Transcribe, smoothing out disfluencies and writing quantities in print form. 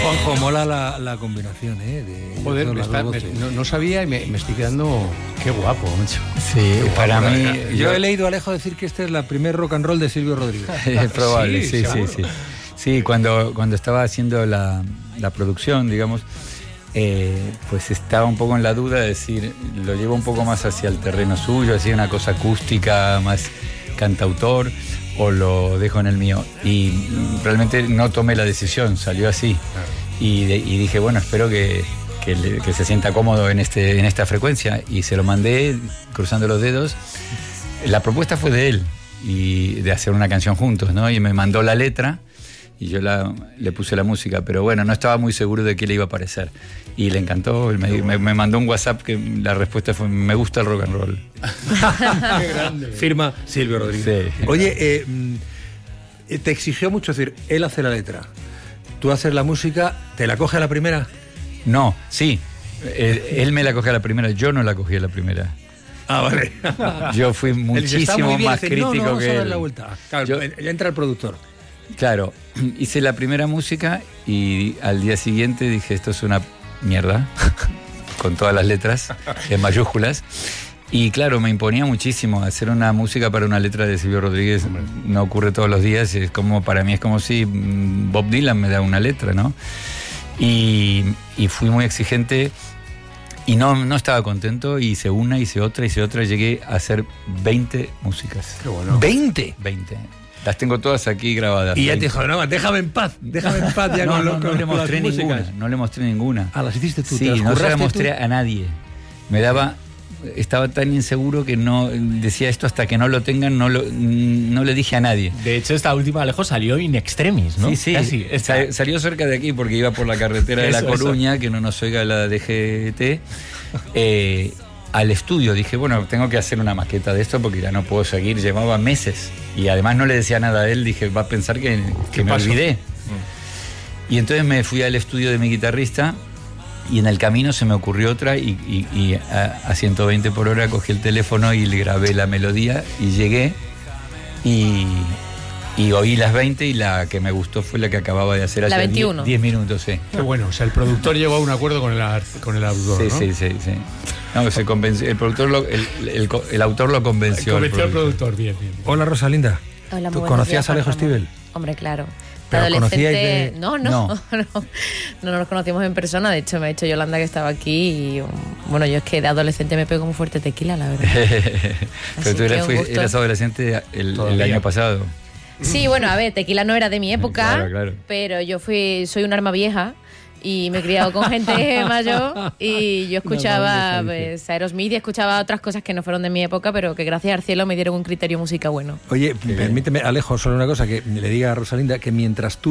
Juanjo, mola la combinación, Joder, no sabía y me estoy quedando... Qué guapo, macho. Sí, para mí... Yo he leído a Alejo decir que este es la primer rock and roll de Silvio Rodríguez. Es probable, sí. Sí, cuando estaba haciendo la producción, digamos, pues estaba un poco en la duda de decir, lo llevo un poco más hacia el terreno suyo, así una cosa acústica, más cantautor, o lo dejo en el mío. Y realmente no tomé la decisión, salió así. Y dije, bueno, espero que se sienta cómodo en esta frecuencia. Y se lo mandé cruzando los dedos. La propuesta fue de él, y de hacer una canción juntos, ¿no? Y me mandó la letra y yo le puse la música, pero bueno, no estaba muy seguro de qué le iba a parecer. Y le encantó, me mandó un WhatsApp que la respuesta fue: me gusta el rock and roll. Qué grande. Firma Silvio Rodríguez. Sí. Oye, te exigió mucho, es decir, él hace la letra, tú haces la música, ¿te la coge a la primera? No, sí, él me la coge a la primera, yo no la cogí a la primera. Ah, vale. Yo fui muchísimo más crítico que él. La vuelta. Claro, ya entra el productor. Claro, hice la primera música y al día siguiente dije, esto es una mierda, con todas las letras en mayúsculas. Y claro, me imponía muchísimo hacer una música para una letra de Silvio Rodríguez. No ocurre todos los días, para mí es como si Bob Dylan me da una letra, ¿no? Y fui muy exigente y no estaba contento, hice una, hice otra, llegué a hacer 20 músicas. Qué bueno. ¿20? 20. Las tengo todas aquí grabadas. Y ya te dijo, no, déjame en paz ya no, con no le mostré ninguna. No le mostré ninguna. Ah, las hiciste tú. Sí, no se las mostré a nadie. Estaba tan inseguro que no decía esto hasta que no lo tengan, no le dije a nadie. De hecho, esta última, Alejo, salió in extremis, ¿no? Sí. Casi, salió cerca de aquí porque iba por la carretera de La Coruña, que no nos oiga la DGT. Al estudio dije, bueno, tengo que hacer una maqueta de esto porque ya no puedo seguir. Llevaba meses y además no le decía nada a él. Dije, va a pensar que me olvidé. Y entonces me fui al estudio de mi guitarrista y en el camino se me ocurrió otra y a 120 por hora cogí el teléfono y le grabé la melodía y llegué y oí las 20 y la que me gustó fue la que acababa de hacer hace 10 minutos. Sí. Qué bueno, o sea, el productor llegó a un acuerdo con el autor, ¿no? Sí. No, se convenció, el productor, el autor lo convenció. Convenció al productor, bien. Hola, Rosalinda. Hola, ¿Tú conocías a Alejo Stivel? Hombre, claro. ¿Pero adolescente... No nos conocimos en persona. De hecho, me ha dicho Yolanda que estaba aquí y bueno, yo es que de adolescente me pego muy fuerte tequila, la verdad. Pero tú eras adolescente el año pasado. Sí, bueno, a ver, tequila no era de mi época, claro. Pero yo soy un arma vieja y me he criado con gente mayor y yo escuchaba Aerosmith y escuchaba otras cosas que no fueron de mi época, pero que gracias al cielo me dieron un criterio musical bueno. Oye, permíteme, Alejo, solo una cosa, que le diga a Rosalinda que mientras tú